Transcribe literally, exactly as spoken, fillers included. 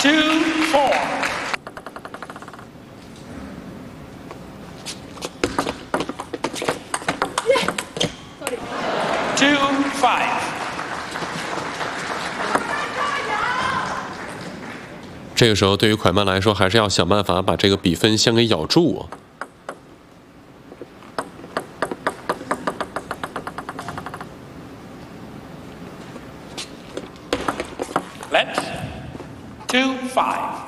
two four. Two five. 这个时候，对于蒯曼来说，还是要想办法把这个比分先给咬住啊。 Let's two five.